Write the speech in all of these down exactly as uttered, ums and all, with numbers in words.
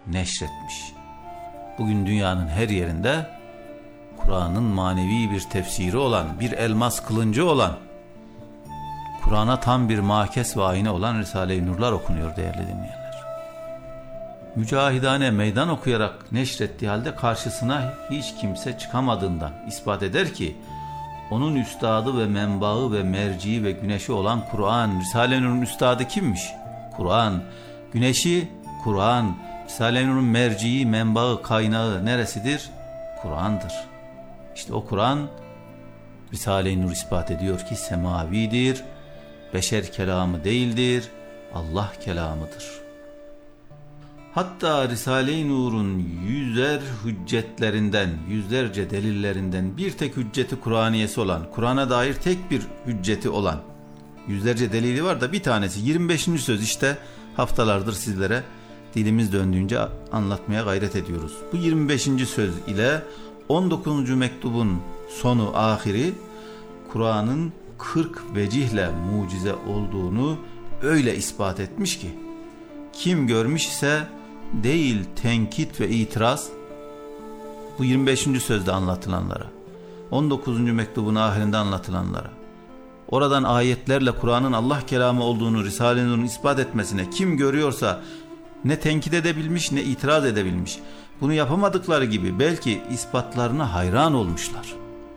neşretmiş. Bugün dünyanın her yerinde Kur'an'ın manevi bir tefsiri olan, bir elmas kılıncı olan, Kur'an'a tam bir makes ve ayna olan Risale-i Nurlar okunuyor değerli dinleyenler. Mücahidane meydan okuyarak neşrettiği halde karşısına hiç kimse çıkamadığından ispat eder ki, onun üstadı ve menbaı ve merciği ve güneşi olan Kur'an. Risale-i Nur'un üstadı kimmiş? Kur'an. Güneşi Kur'an. Risale-i Nur'un merciği, menbaı, kaynağı neresidir? Kur'an'dır. İşte o Kur'an, Risale-i Nur ispat ediyor ki semavidir, beşer kelamı değildir, Allah kelamıdır. Hatta Risale-i Nur'un yüzer hüccetlerinden, yüzlerce delillerinden bir tek hücceti Kur'aniyesi olan, Kur'an'a dair tek bir hücceti olan, yüzlerce delili var da bir tanesi yirmi beşinci söz, işte haftalardır sizlere dilimiz döndüğünce anlatmaya gayret ediyoruz. Bu yirmi beşinci söz ile on dokuzuncu mektubun sonu ahiri Kur'an'ın kırk vecihle mucize olduğunu öyle ispat etmiş ki, kim görmüş ise değil tenkit ve itiraz, bu yirmi beşinci sözde anlatılanlara, on dokuzuncu mektubun ahirinde anlatılanlara, oradan ayetlerle Kur'an'ın Allah kelamı olduğunu Risale-i Nur'un ispat etmesine kim görüyorsa ne tenkit edebilmiş ne itiraz edebilmiş. Bunu yapamadıkları gibi belki ispatlarına hayran olmuşlar.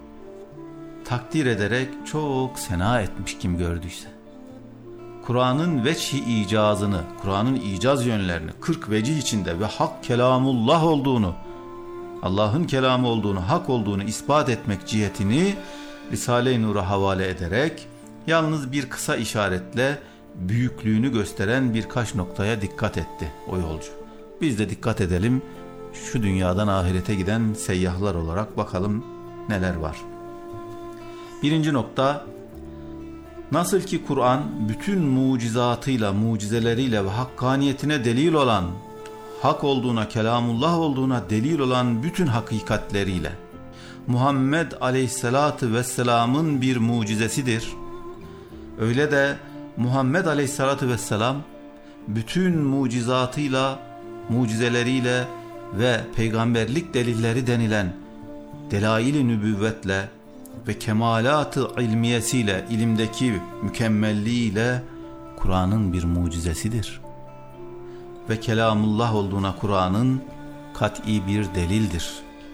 Takdir ederek çok sena etmiş kim gördüyse. Kur'an'ın veçhi icazını, Kur'an'ın icaz yönlerini kırk vecih içinde ve hak kelamullah olduğunu, Allah'ın kelamı olduğunu, hak olduğunu ispat etmek cihetini Risale-i Nur'a havale ederek yalnız bir kısa işaretle büyüklüğünü gösteren birkaç noktaya dikkat etti o yolcu. Biz de dikkat edelim, şu dünyadan ahirete giden seyyahlar olarak bakalım neler var. Birinci nokta, nasıl ki Kur'an bütün mucizatıyla, mucizeleriyle ve hakkaniyetine delil olan, hak olduğuna, kelamullah olduğuna delil olan bütün hakikatleriyle Muhammed Aleyhisselatü Vesselam'ın bir mucizesidir. Öyle de Muhammed Aleyhisselatü Vesselam bütün mucizatıyla, mucizeleriyle ve peygamberlik delilleri denilen delail-i nübüvvetle ve kemalat-ı ilmiyesiyle, ilimdeki mükemmelliğiyle Kur'an'ın bir mucizesidir. Ve kelamullah olduğuna Kur'an'ın kat'i bir delildir.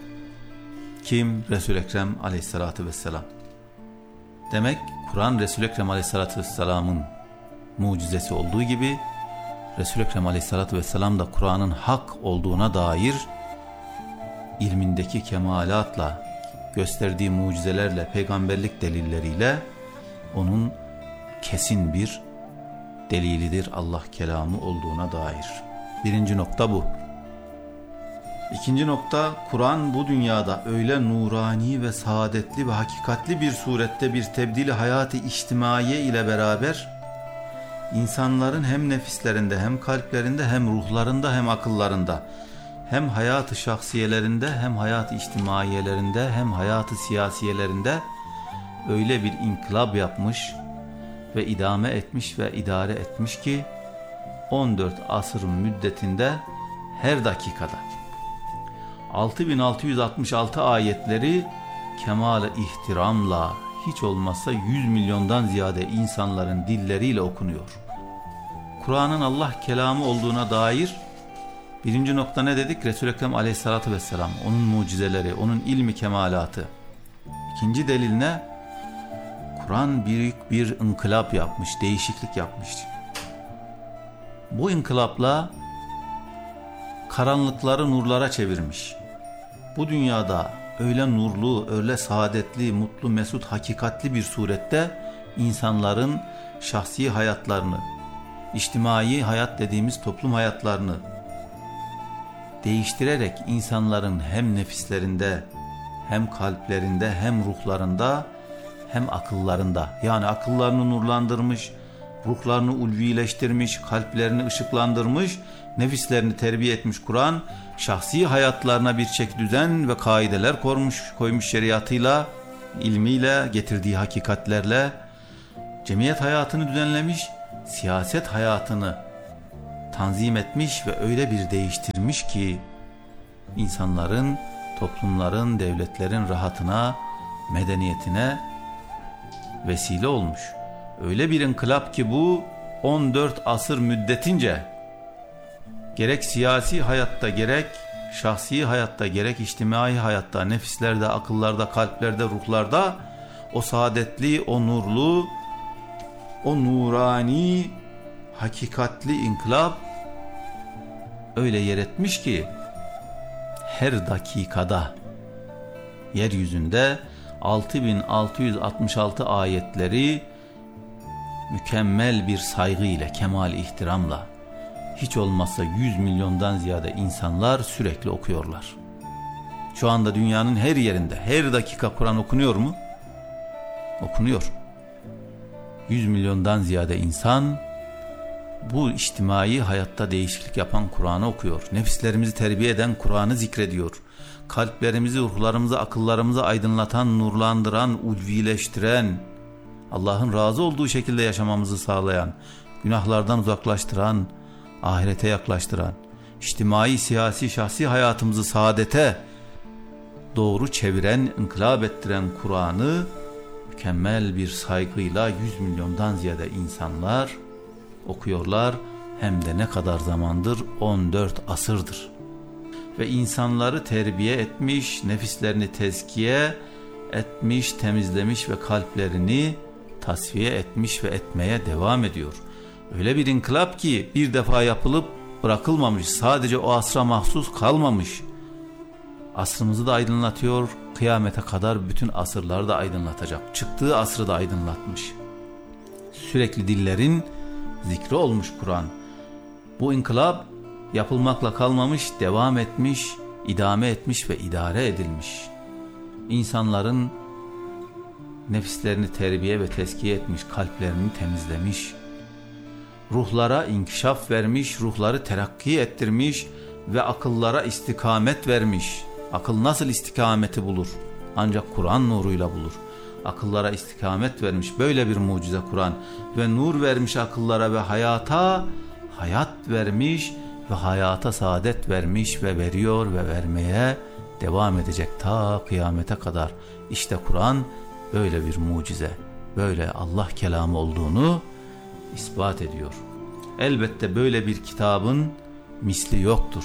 Kim? Resul-i Ekrem Aleyhisselatü Vesselam. Demek Kur'an Resul-i Ekrem Aleyhisselatü Vesselam'ın mucizesi olduğu gibi Resul-i Ekrem Aleyhisselatü Vesselam da Kur'an'ın hak olduğuna dair ilmindeki kemalatla, gösterdiği mucizelerle, peygamberlik delilleriyle onun kesin bir delilidir Allah kelamı olduğuna dair. Birinci nokta bu. İkinci nokta, Kur'an bu dünyada öyle nurani ve saadetli ve hakikatli bir surette bir tebdili hayatı içtimaiye ile beraber insanların hem nefislerinde, hem kalplerinde, hem ruhlarında, hem akıllarında, hem hayatı şahsiyelerinde, hem hayatı içtimaiyelerinde, hem hayatı siyasiyelerinde öyle bir inkılap yapmış ve idame etmiş ve idare etmiş ki on dört asır müddetinde her dakikada altı bin altı yüz altmış altı ayetleri kemal-i ihtiramla, hiç olmazsa yüz milyondan ziyade insanların dilleriyle okunuyor. Kur'an'ın Allah kelamı olduğuna dair birinci nokta ne dedik? Resul-i Ekrem Aleyhisselatü Vesselam, onun mucizeleri, onun ilmi kemalatı. İkinci delil ne? Kur'an büyük bir inkılap yapmış, değişiklik yapmış. Bu inkılapla karanlıkları nurlara çevirmiş. Bu dünyada öyle nurlu, öyle saadetli, mutlu, mesut, hakikatli bir surette insanların şahsi hayatlarını, içtimai hayat dediğimiz toplum hayatlarını değiştirerek insanların hem nefislerinde, hem kalplerinde, hem ruhlarında, hem akıllarında, yani akıllarını nurlandırmış, ruhlarını ulvileştirmiş, kalplerini ışıklandırmış, nefislerini terbiye etmiş Kur'an, şahsi hayatlarına bir çek düzen ve kaideler koymuş, koymuş şeriatıyla, ilmiyle, getirdiği hakikatlerle, cemiyet hayatını düzenlemiş, siyaset hayatını tanzim etmiş ve öyle bir değiştirmiş ki insanların, toplumların, devletlerin rahatına, medeniyetine vesile olmuş. Öyle bir inkılap ki bu on dört asır müddetince gerek siyasi hayatta, gerek şahsi hayatta, gerek içtimai hayatta, nefislerde, akıllarda, kalplerde, ruhlarda o saadetli, o nurlu, o nurani, hakikatli inkılap öyle yer etmiş ki her dakikada yeryüzünde altı bin altı yüz altmış altı ayetleri mükemmel bir saygı ile, kemal ihtiramla, hiç olmazsa yüz milyondan ziyade insanlar sürekli okuyorlar. Şu anda dünyanın her yerinde her dakika Kur'an okunuyor mu? Okunuyor. yüz milyondan ziyade insan bu içtimai hayatta değişiklik yapan Kur'an'ı okuyor. Nefislerimizi terbiye eden Kur'an'ı zikrediyor. Kalplerimizi, ruhlarımızı, akıllarımızı aydınlatan, nurlandıran, ulvileştiren, Allah'ın razı olduğu şekilde yaşamamızı sağlayan, günahlardan uzaklaştıran, ahirete yaklaştıran, içtimai, siyasi, şahsi hayatımızı saadete doğru çeviren, inkılap ettiren Kur'an'ı mükemmel bir saygıyla yüz milyondan ziyade insanlar okuyorlar. Hem de ne kadar zamandır? on dört asırdır. Ve insanları terbiye etmiş, nefislerini tezkiye etmiş, temizlemiş ve kalplerini tasfiye etmiş ve etmeye devam ediyor. Öyle bir inkılap ki bir defa yapılıp bırakılmamış, sadece o asra mahsus kalmamış. Asrımızı da aydınlatıyor, kıyamete kadar bütün asırları da aydınlatacak. Çıktığı asrı da aydınlatmış. Sürekli dillerin zikri olmuş Kur'an. Bu inkılap yapılmakla kalmamış, devam etmiş, idame etmiş ve idare edilmiş. İnsanların nefislerini terbiye ve tezkiye etmiş, kalplerini temizlemiş, ruhlara inkişaf vermiş, ruhları terakki ettirmiş ve akıllara istikamet vermiş. Akıl nasıl istikameti bulur? Ancak Kur'an nuruyla bulur. Akıllara istikamet vermiş, böyle bir mucize Kur'an, ve nur vermiş akıllara ve hayata hayat vermiş ve hayata saadet vermiş ve veriyor ve vermeye devam edecek ta kıyamete kadar. İşte Kur'an böyle bir mucize, böyle Allah kelamı olduğunu ispat ediyor. Elbette böyle bir kitabın misli yoktur.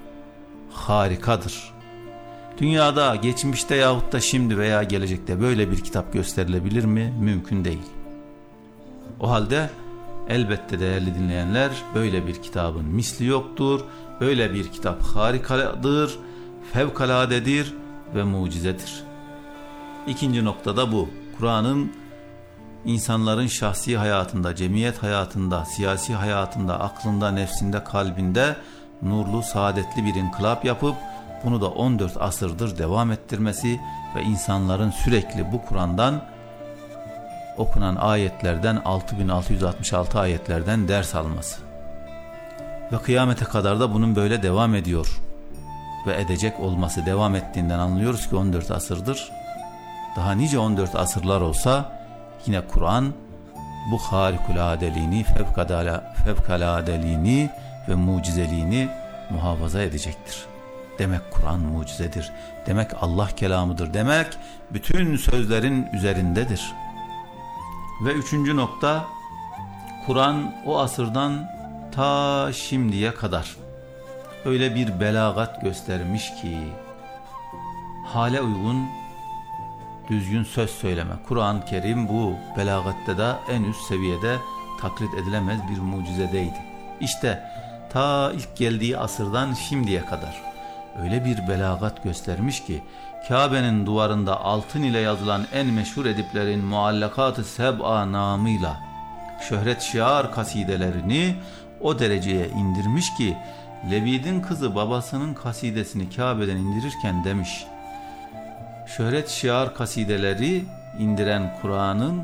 Harikadır. Dünyada, geçmişte yahut da şimdi veya gelecekte böyle bir kitap gösterilebilir mi? Mümkün değil. O halde elbette değerli dinleyenler, böyle bir kitabın misli yoktur. Böyle bir kitap harikadır, fevkaladedir ve mucizedir. İkinci noktada bu. Kur'an'ın insanların şahsi hayatında, cemiyet hayatında, siyasi hayatında, aklında, nefsinde, kalbinde nurlu, saadetli bir inkılap yapıp bunu da on dört asırdır devam ettirmesi ve insanların sürekli bu Kur'an'dan, okunan ayetlerden, altı bin altı yüz altmış altı ayetlerden ders alması. Ve kıyamete kadar da bunun böyle devam ediyor ve edecek olması, devam ettiğinden anlıyoruz ki on dört asırdır. Daha nice on dört asırlar olsa yine Kur'an bu harikuladeliğini, fevkaladeliğini ve mucizeliğini muhafaza edecektir. Demek Kur'an mucizedir. Demek Allah kelamıdır. Demek bütün sözlerin üzerindedir. Ve üçüncü nokta, Kur'an o asırdan ta şimdiye kadar öyle bir belagat göstermiş ki hale uygun düzgün söz söyleme. Kur'an-ı Kerim bu belagatte de en üst seviyede taklit edilemez bir mucizedeydi. İşte ta ilk geldiği asırdan şimdiye kadar öyle bir belagat göstermiş ki Kabe'nin duvarında altın ile yazılan en meşhur ediplerin Muallakat-ı Seb'a namıyla şöhret şiar kasidelerini o dereceye indirmiş ki Lebid'in kızı babasının kasidesini Kabe'den indirirken demiş: şöhret şiar kasideleri indiren Kur'an'ın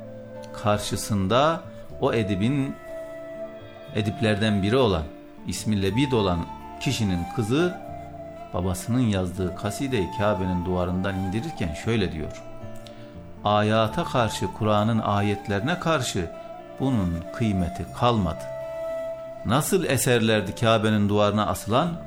karşısında o edibin ediplerden biri olan, ismi Lebid olan kişinin kızı babasının yazdığı kasideyi Kabe'nin duvarından indirirken şöyle diyor: ayata karşı, Kur'an'ın ayetlerine karşı bunun kıymeti kalmadı. Nasıl eserlerdi Kabe'nin duvarına asılan?